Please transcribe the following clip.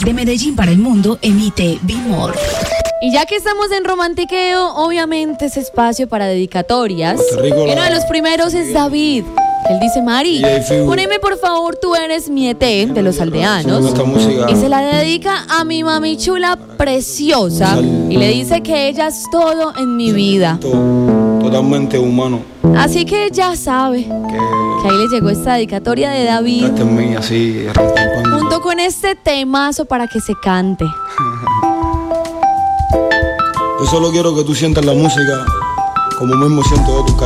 de Medellín para el mundo, emite Be More. Y ya que estamos en romantiqueo, obviamente es espacio para dedicatorias. Y uno de los primeros es David. Él dice: Mari, poneme por favor Tú eres mi ET de Los Aldeanos. Y se la dedica a mi mami chula preciosa. Y le dice que ella es todo en mi vida. Totalmente humano. Así que ya sabe que ahí le llegó esta dedicatoria de David. Junto con este temazo para que se cante. Yo solo quiero que tú sientas la música como mismo siento yo tus